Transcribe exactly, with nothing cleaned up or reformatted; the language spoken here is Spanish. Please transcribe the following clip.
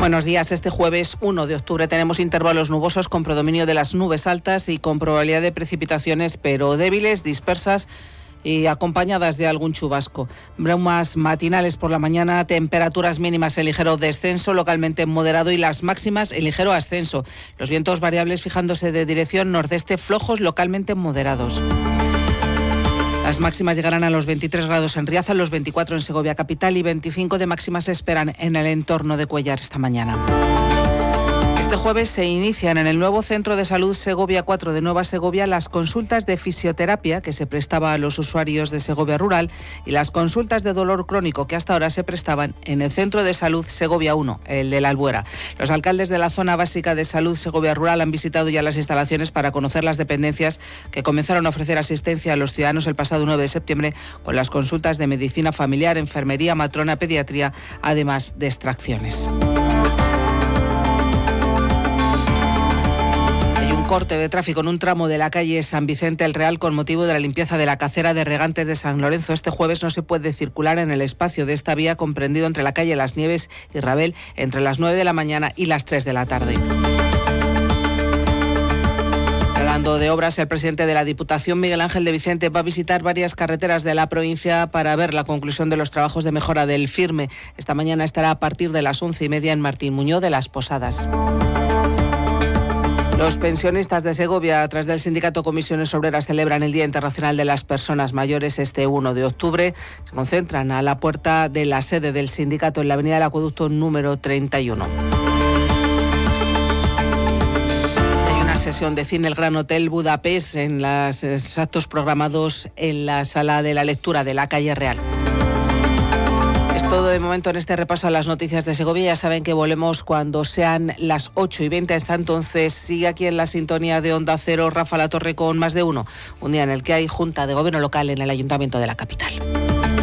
Buenos días. Este jueves uno de octubre tenemos intervalos nubosos con predominio de las nubes altas y con probabilidad de precipitaciones, pero débiles, dispersas y acompañadas de algún chubasco. Brumas matinales por la mañana, temperaturas mínimas en ligero descenso, localmente moderado, y las máximas en ligero ascenso. Los vientos variables fijándose de dirección nordeste, flojos, localmente moderados. Las máximas llegarán a los veintitrés grados en Riaza, los veinticuatro en Segovia capital y veinticinco de máximas se esperan en el entorno de Cuéllar esta mañana. Este jueves se inician en el nuevo Centro de Salud Segovia cuatro de Nueva Segovia las consultas de fisioterapia que se prestaba a los usuarios de Segovia Rural y las consultas de dolor crónico que hasta ahora se prestaban en el Centro de Salud Segovia uno, el de la Albuera. Los alcaldes de la Zona Básica de Salud Segovia Rural han visitado ya las instalaciones para conocer las dependencias que comenzaron a ofrecer asistencia a los ciudadanos el pasado nueve de septiembre con las consultas de medicina familiar, enfermería, matrona, pediatría, además de extracciones. Corte de tráfico en un tramo de la calle San Vicente el Real con motivo de la limpieza de la cacera de regantes de San Lorenzo. Este jueves no se puede circular en el espacio de esta vía comprendido entre la calle Las Nieves y Rabel entre las nueve de la mañana y las tres de la tarde. Hablando de obras, el presidente de la Diputación, Miguel Ángel de Vicente, va a visitar varias carreteras de la provincia para ver la conclusión de los trabajos de mejora del Firme. Esta mañana estará a partir de las once y media en Martín Muñoz de las Posadas. Los pensionistas de Segovia, a través del sindicato Comisiones Obreras, celebran el Día Internacional de las Personas Mayores este uno de octubre. Se concentran a la puerta de la sede del sindicato en la avenida del Acueducto número treinta y uno. Hay una sesión de cine El Gran Hotel Budapest en los actos programados en la sala de la lectura de la calle Real. Todo de momento en este repaso a las noticias de Segovia. Ya saben que volvemos cuando sean las ocho y veinte. Hasta entonces sigue aquí en la sintonía de Onda Cero Rafa La Torre con Más de Uno, un día en el que hay Junta de Gobierno Local en el Ayuntamiento de la capital.